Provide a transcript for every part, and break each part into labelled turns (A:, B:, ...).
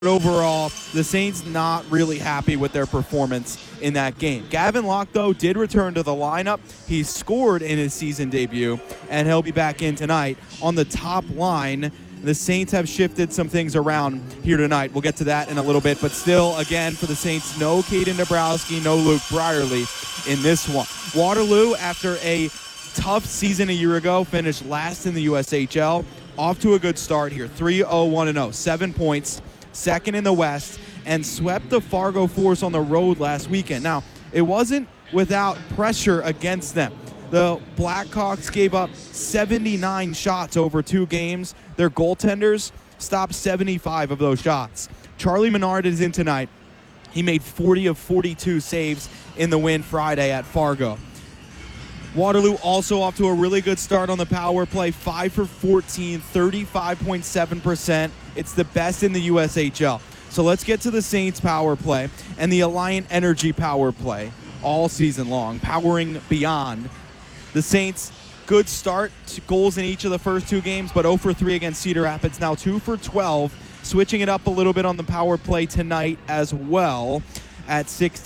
A: overall, the Saints not really happy with their performance in that game. Gavin Locke, though, did return to the lineup. He scored in his season debut, and he'll be back in tonight. On the top line, the Saints have shifted some things around here tonight. We'll get to that in a little bit, but still, again, for the Saints, no Caden Dabrowski, no Luke Brierly in this one. Waterloo, after a tough season a year ago, finished last in the USHL. Off to a good start here, 3-0-1-0, 7 points. Second in the West, and swept the Fargo Force on the road last weekend. Now, it wasn't without pressure against them. The Blackhawks gave up 79 shots over 2 games. Their goaltenders stopped 75 of those shots. Charlie Menard is in tonight. He made 40 of 42 saves in the win Friday at Fargo. Waterloo also off to a really good start on the power play, 5 for 14, 35.7%. It's the best in the USHL. So let's get to the Saints power play and the Alliant Energy power play all season long, powering beyond. The Saints, good start, goals in each of the first 2 games, but 0 for 3 against Cedar Rapids, now 2 for 12, switching it up a little bit on the power play tonight as well at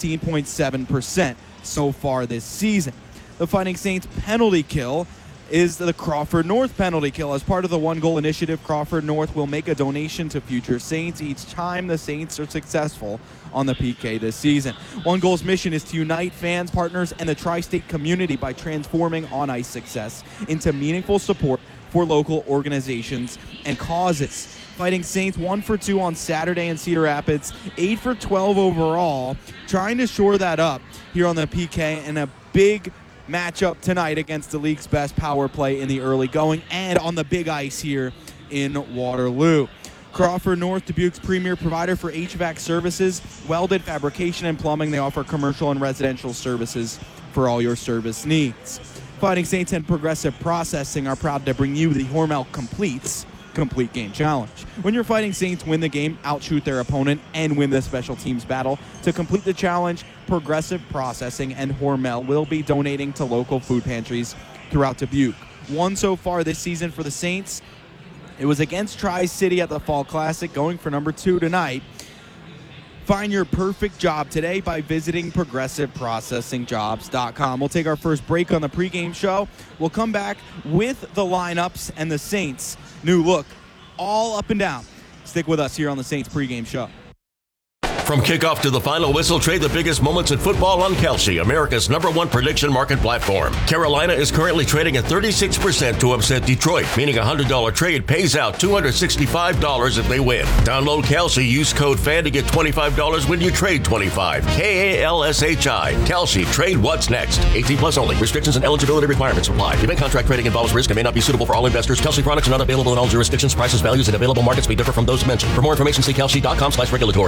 A: 16.7% so far this season. The Fighting Saints penalty kill is the Crawford North penalty kill. As part of the One Goal Initiative, Crawford North will make a donation to future Saints each time the Saints are successful on the PK this season. One Goal's mission is to unite fans, partners, and the tri-state community by transforming on-ice success into meaningful support for local organizations and causes. Fighting Saints 1 for 2 on Saturday in Cedar Rapids, 8 for 12 overall, trying to shore that up here on the PK, and a big matchup tonight against the league's best power play in the early going and on the big ice here in Waterloo. Crawford North, Dubuque's premier provider for HVAC services, welded, fabrication, and plumbing. They offer commercial and residential services for all your service needs. Fighting Saints and Progressive Processing are proud to bring you the Hormel Complete Game Challenge. When your Fighting Saints win the game, outshoot their opponent, and win the special teams battle, to complete the challenge, Progressive Processing and Hormel will be donating to local food pantries throughout Dubuque. 1 so far this season for the Saints. It was against Tri-City at the Fall Classic, going for number 2 tonight. Find your perfect job today by visiting ProgressiveProcessingJobs.com. We'll take our first break on the pregame show. We'll come back with the lineups and the Saints' new look, all up and down. Stick with us here on the Saints pregame show.
B: From kickoff to the final whistle, trade the biggest moments in football on Kalshi, America's #1 prediction market platform. Carolina is currently trading at 36% to upset Detroit, meaning a $100 trade pays out $265 if they win. Download Kalshi, use code FAN to get $25 when you trade $25. KALSHI. Kalshi, trade what's next. 18 plus only. Restrictions and eligibility requirements apply. Event contract trading involves risk and may not be suitable for all investors. Kalshi products are not available in all jurisdictions. Prices, values, and available markets may differ from those mentioned. For more information, see kalshi.com/regulatory.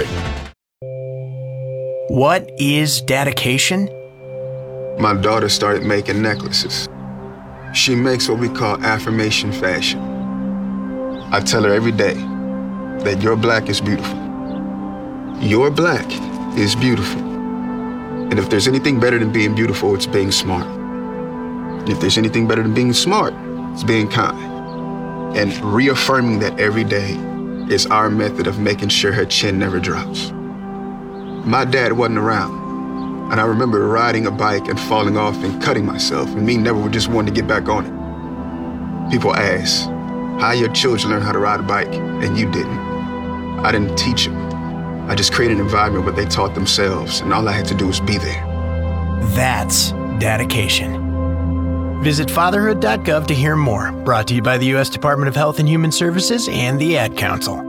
C: What is dedication?
D: My daughter started making necklaces. She makes what we call affirmation fashion. I tell her every day that your black is beautiful. Your black is beautiful. And if there's anything better than being beautiful, it's being smart. And if there's anything better than being smart, it's being kind. And reaffirming that every day is our method of making sure her chin never drops. My dad wasn't around, and I remember riding a bike and falling off and cutting myself, and me never just wanting to get back on it. People ask, how your children learn how to ride a bike, and you didn't. I didn't teach them. I just created an environment where they taught themselves, and all I had to do was be there.
C: That's dedication. Visit fatherhood.gov to hear more. Brought to you by the U.S. Department of Health and Human Services and the Ad Council.